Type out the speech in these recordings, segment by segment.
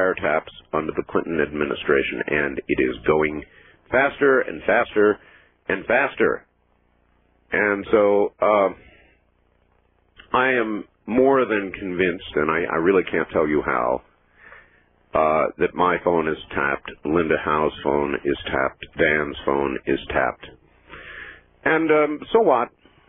wiretaps under the Clinton administration, and it is going faster and faster and faster. And so I am more than convinced, and I really can't tell you how, that my phone is tapped, Linda Howe's phone is tapped, Dan's phone is tapped. And so what?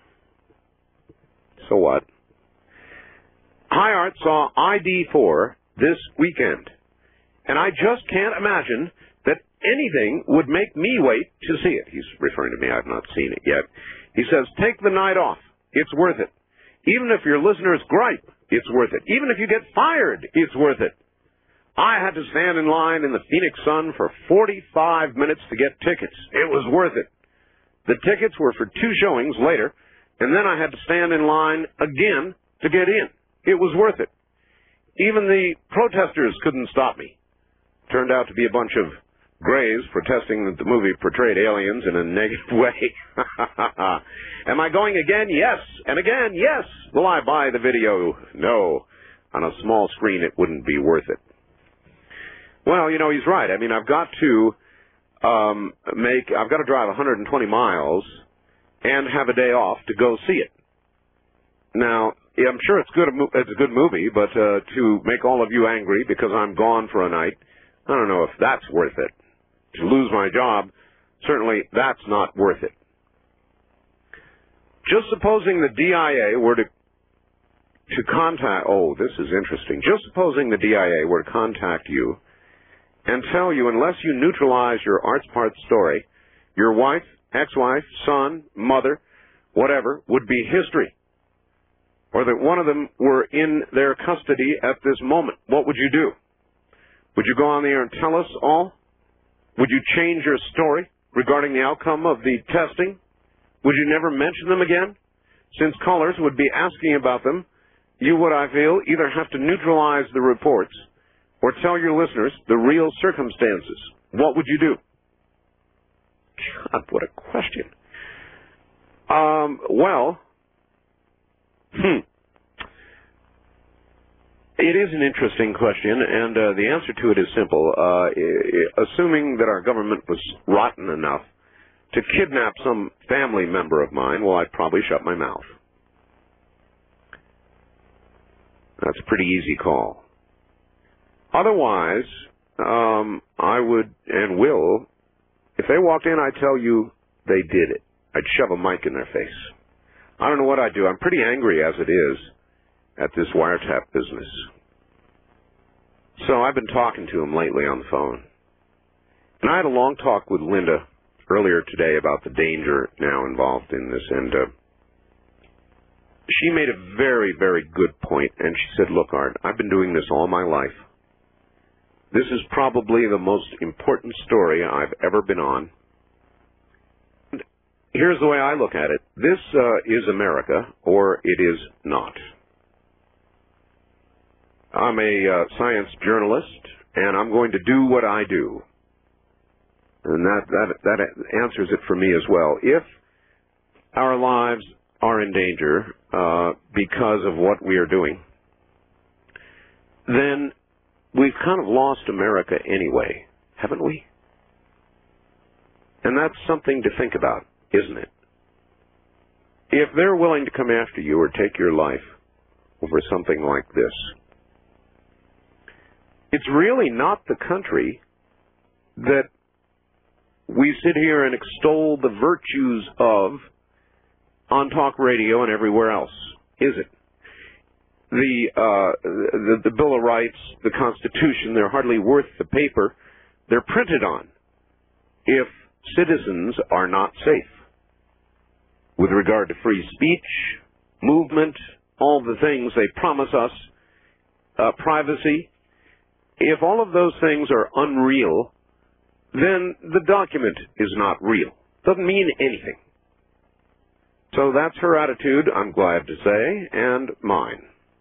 So what? Hi Art saw ID4 this weekend, and I just can't imagine that anything would make me wait to see it. He's referring to me. I've not seen it yet. He says, take the night off. It's worth it. Even if your listeners gripe, it's worth it. Even if you get fired, it's worth it. I had to stand in line in the Phoenix Sun for 45 minutes to get tickets. It was worth it. The tickets were for 2 showings later, and then I had to stand in line again to get in. It was worth it. Even the protesters couldn't stop me. Turned out to be a bunch of grays protesting that the movie portrayed aliens in a negative way. Am I going again? Yes. And again, yes. Will I buy the video? No. On a small screen, it wouldn't be worth it. Well, you know, he's right. I mean, I've got to drive 120 miles and have a day off to go see it. Now, yeah, I'm sure it's a good movie, but to make all of you angry because I'm gone for a night, I don't know if that's worth it. To lose my job, certainly that's not worth it. Just supposing the DIA were to contact, oh, this is interesting. Just supposing the DIA were to contact you and tell you, unless you neutralize your Arts Parts story, your wife, ex-wife, son, mother, whatever, would be history. Or that one of them were in their custody at this moment, what would you do? Would you go on the air and tell us all? Would you change your story regarding the outcome of the testing? Would you never mention them again? Since callers would be asking about them, you would, I feel, either have to neutralize the reports or tell your listeners the real circumstances. What would you do? God, what a question. It is an interesting question, and the answer to it is simple. Assuming that our government was rotten enough to kidnap some family member of mine, well, I'd probably shut my mouth. That's a pretty easy call. Otherwise, I would and will, if they walked in, I'd tell you they did it. I'd shove a mic in their face. I don't know what I'd do. I'm pretty angry as it is at this wiretap business. So I've been talking to him lately on the phone. And I had a long talk with Linda earlier today about the danger now involved in this, and she made a very, very good point, and she said, look, Art, I've been doing this all my life. This is probably the most important story I've ever been on. And here's the way I look at it. This is America, or it is not. I'm a science journalist, and I'm going to do what I do. And that answers it for me as well. If our lives are in danger because of what we are doing, then we've kind of lost America anyway, haven't we? And that's something to think about, isn't it? If they're willing to come after you or take your life over something like this, it's really not the country that we sit here and extol the virtues of on talk radio and everywhere else, is it? The Bill of Rights, the Constitution, they're hardly worth the paper they're printed on if citizens are not safe. With regard to free speech, movement, all the things they promise us, privacy, if all of those things are unreal, then the document is not real. Doesn't mean anything. So that's her attitude, I'm glad to say, and mine.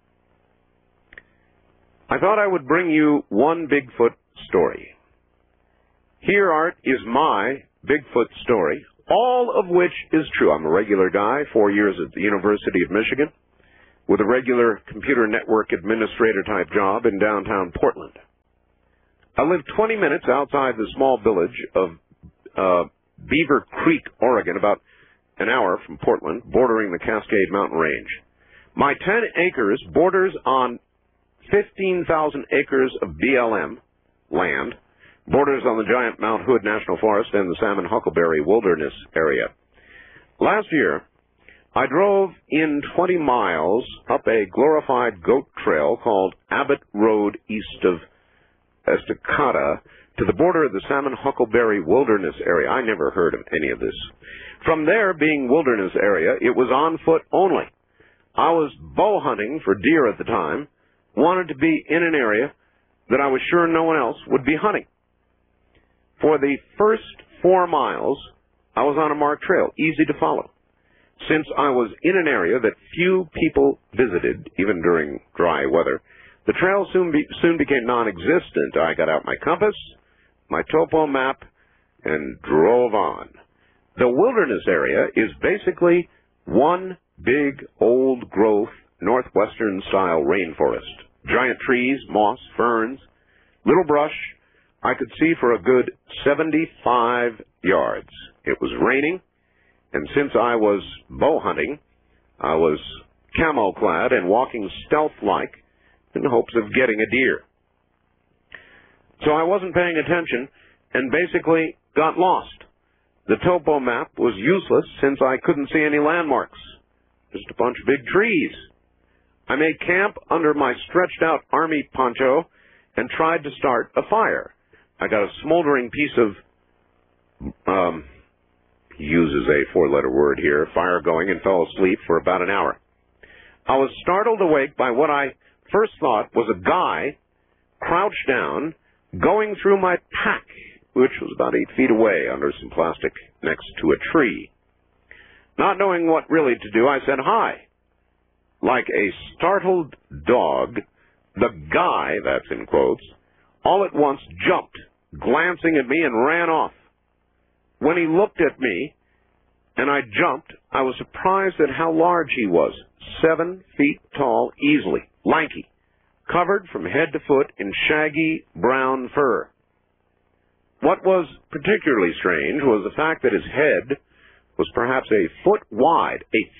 I thought I would bring you one Bigfoot story. Here, Art, is my Bigfoot story, all of which is true. I'm a regular guy, 4 years at the University of Michigan, with a regular computer network administrator type job in downtown Portland. I live 20 minutes outside the small village of Beaver Creek, Oregon, about an hour from Portland, bordering the Cascade Mountain Range. My 10 acres borders on 15,000 acres of BLM land, borders on the giant Mount Hood National Forest and the Salmon Huckleberry Wilderness area. Last year, I drove in 20 miles up a glorified goat trail called Abbott Road east of Estacada to the border of the Salmon Huckleberry Wilderness area. I never heard of any of this. From there, being wilderness area, it was on foot only. I was bow hunting for deer at the time, wanted to be in an area that I was sure no one else would be hunting. For the first 4 miles, I was on a marked trail, easy to follow. Since I was in an area that few people visited, even during dry weather, the trail soon became non-existent. I got out my compass, my topo map, and drove on. The wilderness area is basically one big, old-growth, northwestern-style rainforest. Giant trees, moss, ferns, little brush. I could see for a good 75 yards. It was raining, and since I was bow hunting, I was camo-clad and walking stealth-like in hopes of getting a deer. So I wasn't paying attention and basically got lost. The topo map was useless since I couldn't see any landmarks. Just a bunch of big trees. I made camp under my stretched-out army poncho and tried to start a fire. I got a smoldering piece of, he uses a 4-letter word here, fire going, and fell asleep for about an hour. I was startled awake by what I first thought was a guy crouched down, going through my pack, which was about 8 feet away under some plastic next to a tree. Not knowing what really to do, I said hi. Like a startled dog, the guy, that's in quotes, all at once jumped, glancing at me, and ran off. When he looked at me and I jumped, I was surprised at how large he was. 7 feet tall, easily, lanky, covered from head to foot in shaggy brown fur. What was particularly strange was the fact that his head was perhaps a foot wide,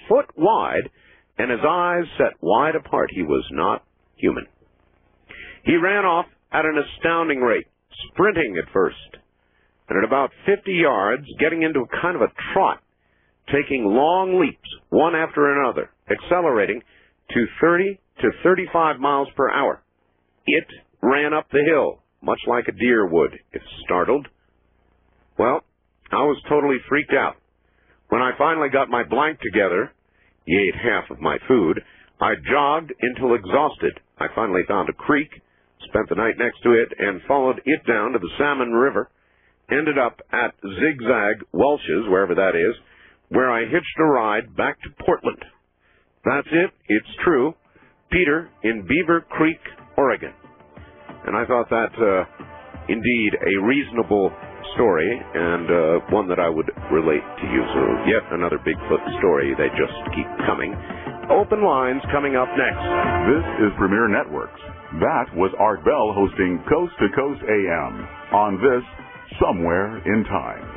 and his eyes set wide apart. He was not human. He ran off at an astounding rate, sprinting at first, and at about 50 yards, getting into a kind of a trot, taking long leaps, one after another, accelerating to 30 to 35 miles per hour. It ran up the hill, much like a deer would if startled. Well, I was totally freaked out. When I finally got my blank together, he ate half of my food, I jogged until exhausted. I finally found a creek, spent the night next to it, and followed it down to the Salmon River, ended up at Zigzag Welch's, wherever that is, where I hitched a ride back to Portland. That's it. It's true. Peter in Beaver Creek, Oregon. And I thought that indeed a reasonable story and one that I would relate to you. So yet another Bigfoot story. They just keep coming. Open lines coming up next. This is Premier Networks. That was Art Bell hosting Coast to Coast AM on this Somewhere in Time.